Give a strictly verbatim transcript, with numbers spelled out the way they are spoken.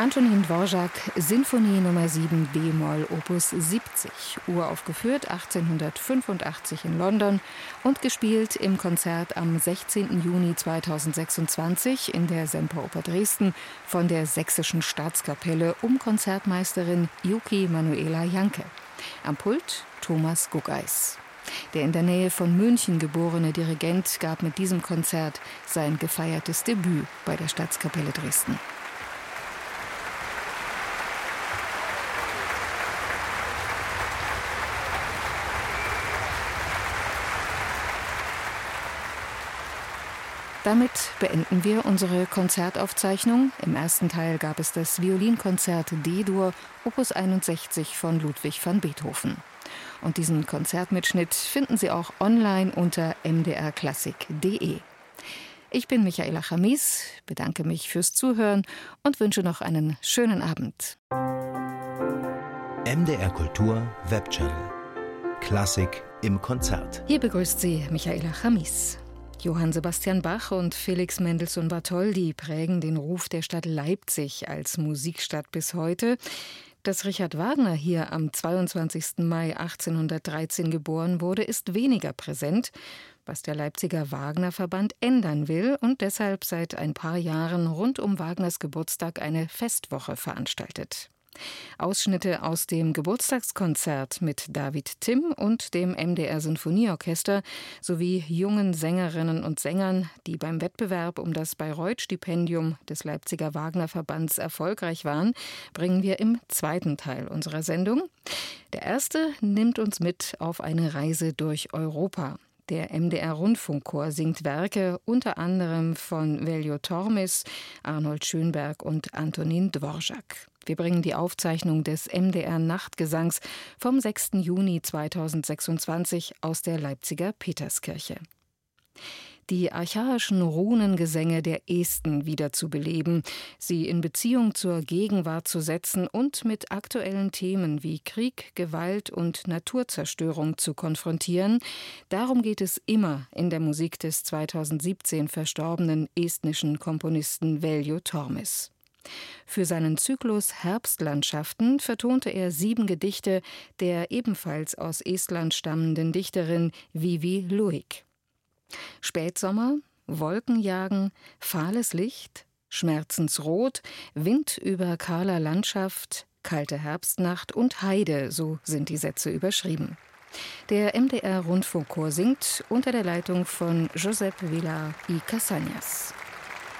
Antonín Dvořák, Sinfonie Nummer sieben b-Moll, Opus siebzig, uraufgeführt achtzehnhundertfünfundachtzig in London und gespielt im Konzert am sechzehnten Juni zweitausendsechsundzwanzig in der Semperoper Dresden von der Sächsischen Staatskapelle um Konzertmeisterin Yuki Manuela Janke. Am Pult Thomas Guggeis. Der in der Nähe von München geborene Dirigent gab mit diesem Konzert sein gefeiertes Debüt bei der Staatskapelle Dresden. Damit beenden wir unsere Konzertaufzeichnung. Im ersten Teil gab es das Violinkonzert D-Dur, Opus einundsechzig von Ludwig van Beethoven. Und diesen Konzertmitschnitt finden Sie auch online unter m d r klassik punkt d e. Ich bin Michaela Chamis, bedanke mich fürs Zuhören und wünsche noch einen schönen Abend. M D R Kultur Webchannel. Klassik im Konzert. Hier begrüßt Sie Michaela Chamis. Johann Sebastian Bach und Felix Mendelssohn Bartholdy prägen den Ruf der Stadt Leipzig als Musikstadt bis heute. Dass Richard Wagner hier am zweiundzwanzigsten Mai achtzehnhundertdreizehn geboren wurde, ist weniger präsent, was der Leipziger Wagner-Verband ändern will und deshalb seit ein paar Jahren rund um Wagners Geburtstag eine Festwoche veranstaltet. Ausschnitte aus dem Geburtstagskonzert mit David Timm und dem M D R-Sinfonieorchester sowie jungen Sängerinnen und Sängern, die beim Wettbewerb um das Bayreuth-Stipendium des Leipziger Wagner-Verbands erfolgreich waren, bringen wir im zweiten Teil unserer Sendung. Der erste nimmt uns mit auf eine Reise durch Europa. Der M D R-Rundfunkchor singt Werke unter anderem von Veljo Tormis, Arnold Schönberg und Antonín Dvořák. Wir bringen die Aufzeichnung des M D R-Nachtgesangs vom sechsten Juni zweitausendsechsundzwanzig aus der Leipziger Peterskirche. Die archaischen Runengesänge der Esten wiederzubeleben, sie in Beziehung zur Gegenwart zu setzen und mit aktuellen Themen wie Krieg, Gewalt und Naturzerstörung zu konfrontieren, darum geht es immer in der Musik des zweitausendsiebzehn verstorbenen estnischen Komponisten Veljo Tormis. Für seinen Zyklus Herbstlandschaften vertonte er sieben Gedichte der ebenfalls aus Estland stammenden Dichterin Vivi Luik. Spätsommer, Wolkenjagen, fahles Licht, Schmerzensrot, Wind über kahler Landschaft, kalte Herbstnacht und Heide, so sind die Sätze überschrieben. Der M D R-Rundfunkchor singt unter der Leitung von Josep Villar y Casañas.